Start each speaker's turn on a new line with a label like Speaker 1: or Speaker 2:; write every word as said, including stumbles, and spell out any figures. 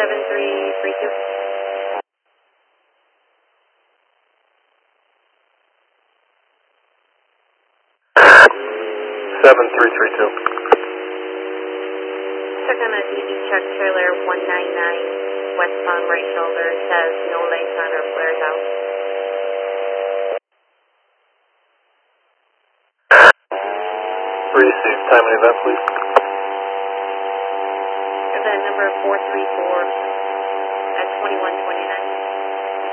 Speaker 1: seven three three two.
Speaker 2: seven three three two.
Speaker 1: Check on a D D check trailer one nine nine, westbound right shoulder, says no lights on or flares out.
Speaker 2: Receive time and event, please.
Speaker 1: Event number four three four at twenty-one twenty-nine.